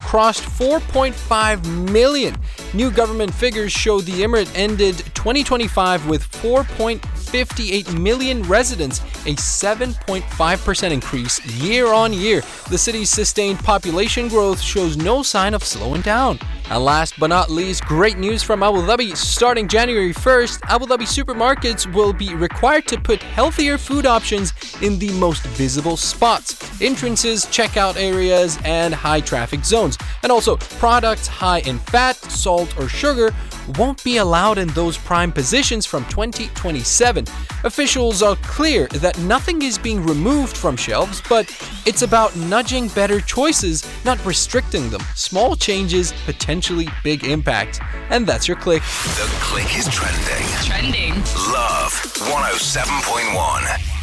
crossed 4.5 million. New government figures show the emirate ended 2025 with 4.58 million residents, a 7.5% increase year on year. The city's sustained population growth shows no sign of slowing down. And last but not least, great news from Abu Dhabi. Starting January 1st, Abu Dhabi supermarkets will be required to put healthier food options in the most visible spots, entrances, checkout areas, and high traffic zones. And also, products high in fat, salt, or sugar won't be allowed in those prime positions from 2027. Officials are clear that nothing is being removed from shelves, but it's about nudging better choices, not restricting them. Small changes, potentially big impact. And that's your click. The Click is trending. Love 107.1.